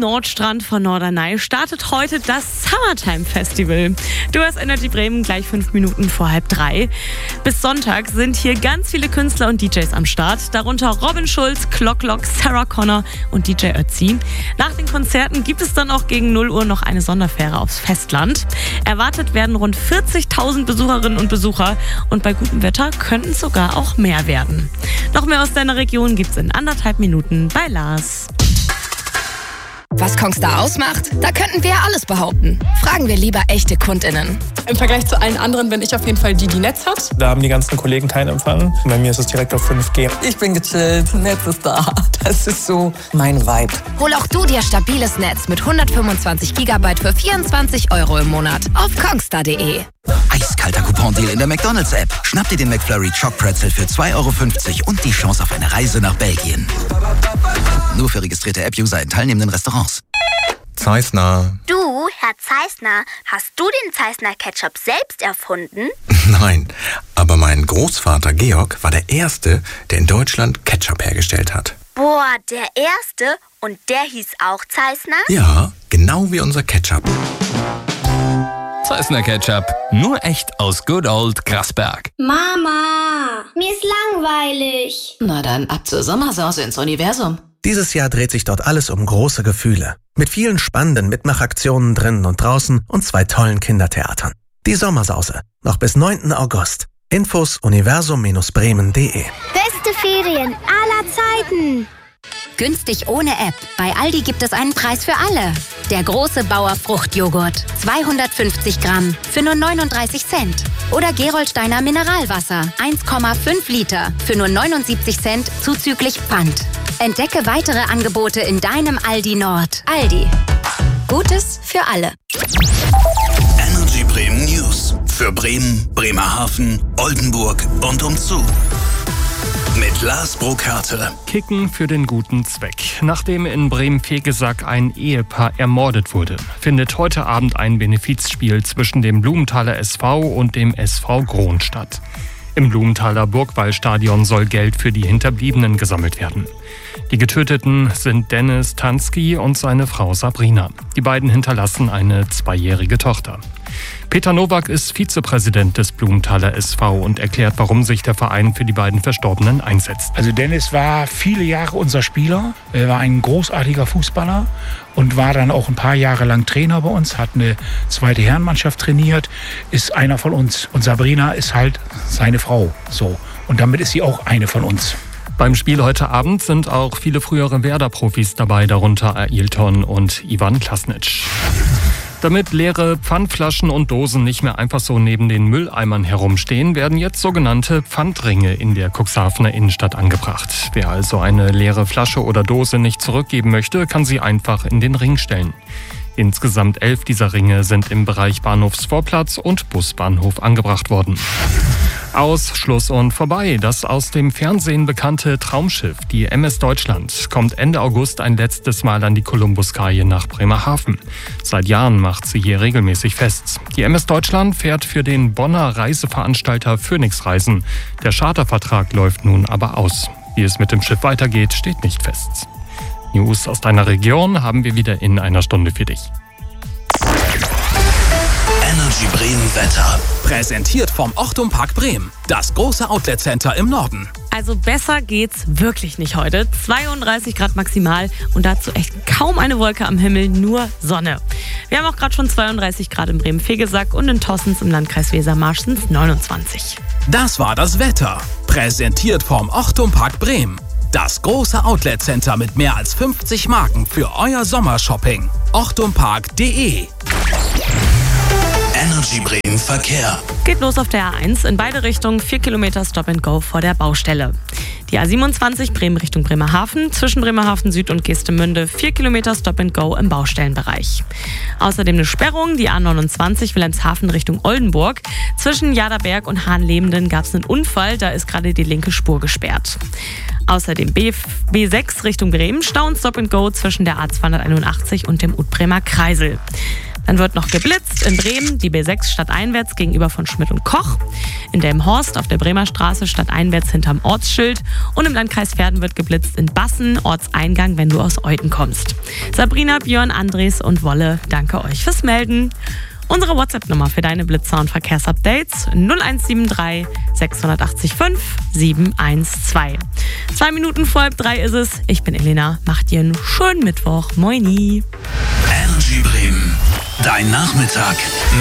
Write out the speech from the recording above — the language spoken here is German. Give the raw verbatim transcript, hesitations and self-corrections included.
Nordstrand von Norderney startet heute das Summertime Festival. Du hast Energy Bremen gleich fünf Minuten vor halb drei. Bis Sonntag sind hier ganz viele Künstler und D Js am Start, darunter Robin Schulz, Clocklock, Sarah Connor und D J Ötzi. Nach den Konzerten gibt es dann auch gegen null Uhr noch eine Sonderfähre aufs Festland. Erwartet werden rund vierzigtausend Besucherinnen und Besucher und bei gutem Wetter könnten es sogar auch mehr werden. Noch mehr aus deiner Region gibt's in anderthalb Minuten bei Lars. Was Kongstar ausmacht? Da könnten wir ja alles behaupten. Fragen wir lieber echte KundInnen. Im Vergleich zu allen anderen bin ich auf jeden Fall die, die Netz hat. Da haben die ganzen Kollegen keinen Empfang. Bei mir ist es direkt auf fünf G. Ich bin gechillt, Netz ist da. Das ist so mein Vibe. Hol auch du dir stabiles Netz mit hundertfünfundzwanzig Gigabyte für vierundzwanzig Euro im Monat auf kongstar punkt de. Eiskalter Coupon-Deal in der McDonalds-App. Schnapp dir den McFlurry Choc Pretzel für zwei Euro fünfzig und die Chance auf eine Reise nach Belgien. Nur für registrierte App-User in teilnehmenden Restaurants. Zeissner. Du, Herr Zeissner, hast du den Zeissner Ketchup selbst erfunden? Nein, aber mein Großvater Georg war der Erste, der in Deutschland Ketchup hergestellt hat. Boah, der Erste? Und der hieß auch Zeissner? Ja, genau wie unser Ketchup. Zeissner Ketchup, nur echt aus Good Old Grasberg. Mama, mir ist langweilig. Na dann ab zur Sommersause ins Universum. Dieses Jahr dreht sich dort alles um große Gefühle. Mit vielen spannenden Mitmachaktionen drinnen und draußen und zwei tollen Kindertheatern. Die Sommersause, noch bis neunten August. Infos universum Bremen punkt de. Beste Ferien aller Zeiten. Günstig ohne App. Bei Aldi gibt es einen Preis für alle. Der große Bauer Fruchtjoghurt. zweihundertfünfzig Gramm für nur neununddreißig Cent. Oder Gerolsteiner Mineralwasser. eins Komma fünf Liter für nur neunundsiebzig Cent zuzüglich Pfand. Entdecke weitere Angebote in deinem Aldi Nord. Aldi. Gutes für alle. Energy Bremen News. Für Bremen, Bremerhaven, Oldenburg und umzu. Mit Lars Burkhardt. Kicken für den guten Zweck. Nachdem in Bremen-Vegesack ein Ehepaar ermordet wurde, findet heute Abend ein Benefizspiel zwischen dem Blumenthaler S V und dem S V Grohn statt. Im Blumenthaler Burgwallstadion soll Geld für die Hinterbliebenen gesammelt werden. Die Getöteten sind Dennis Tansky und seine Frau Sabrina. Die beiden hinterlassen eine zweijährige Tochter. Peter Nowak ist Vizepräsident des Blumenthaler S V und erklärt, warum sich der Verein für die beiden Verstorbenen einsetzt. Also Dennis war viele Jahre unser Spieler. Er war ein großartiger Fußballer und war dann auch ein paar Jahre lang Trainer bei uns, hat eine zweite Herrenmannschaft trainiert, ist einer von uns. Und Sabrina ist halt seine Frau. So. Und damit ist sie auch eine von uns. Beim Spiel heute Abend sind auch viele frühere Werder-Profis dabei, darunter Ailton und Ivan Klasnic. Damit leere Pfandflaschen und Dosen nicht mehr einfach so neben den Mülleimern herumstehen, werden jetzt sogenannte Pfandringe in der Cuxhavener Innenstadt angebracht. Wer also eine leere Flasche oder Dose nicht zurückgeben möchte, kann sie einfach in den Ring stellen. Insgesamt elf dieser Ringe sind im Bereich Bahnhofsvorplatz und Busbahnhof angebracht worden. Aus, Schluss und vorbei. Das aus dem Fernsehen bekannte Traumschiff, die M S Deutschland, kommt Ende August ein letztes Mal an die Kolumbuskaje nach Bremerhaven. Seit Jahren macht sie hier regelmäßig fest. Die M S Deutschland fährt für den Bonner Reiseveranstalter Phoenix Reisen. Der Chartervertrag läuft nun aber aus. Wie es mit dem Schiff weitergeht, steht nicht fest. News aus deiner Region haben wir wieder in einer Stunde für dich. Energy Bremen Wetter. Präsentiert vom Ochtum Park Bremen. Das große Outlet Center im Norden. Also besser geht's wirklich nicht heute. zweiunddreißig Grad maximal und dazu echt kaum eine Wolke am Himmel, nur Sonne. Wir haben auch gerade schon zweiunddreißig Grad in Bremen-Vegesack und in Tossens im Landkreis Wesermarsch sind es neunundzwanzig. Das war das Wetter. Präsentiert vom Ochtum Park Bremen. Das große Outlet Center mit mehr als fünfzig Marken für euer Sommershopping. ochtum park punkt de. Energy Bremen Verkehr. Geht los auf der A eins, in beide Richtungen vier Kilometer Stop and Go vor der Baustelle. Die A siebenundzwanzig Bremen Richtung Bremerhaven, zwischen Bremerhaven Süd und Geestemünde vier Kilometer Stop and Go im Baustellenbereich. Außerdem eine Sperrung, die A neunundzwanzig Wilhelmshaven Richtung Oldenburg. Zwischen Jaderberg und Hahnlebenden gab es einen Unfall, da ist gerade die linke Spur gesperrt. Außerdem B, B6 Richtung Bremen, Stau und Stop and Go zwischen der A zweihunderteinundachtzig und dem Utbremer Kreisel. Dann wird noch geblitzt in Bremen, die B sechs stadteinwärts gegenüber von Schmidt und Koch. In Delmenhorst auf der Bremer Straße stadteinwärts hinterm Ortsschild. Und im Landkreis Verden wird geblitzt in Bassen, Ortseingang, wenn du aus Euten kommst. Sabrina, Björn, Andres und Wolle, danke euch fürs Melden. Unsere WhatsApp-Nummer für deine Blitzer- und Verkehrsupdates null eins sieben drei sechs acht fünf sieben eins zwei. Zwei Minuten vor halb drei ist es. Ich bin Elena. Macht dir einen schönen Mittwoch. Moini. Energy Bremen. Dein Nachmittag